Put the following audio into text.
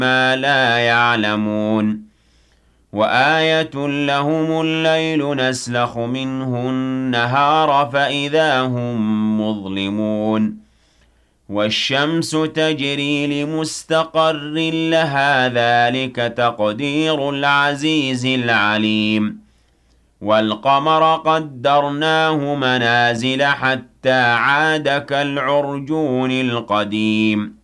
ما لا يعلمون وآية لهم الليل نسلخ منه النهار فإذا هم مظلمون والشمس تجري لمستقر لها ذلك تقدير العزيز العليم والقمر قدرناه منازل حتى عاد كالعرجون القديم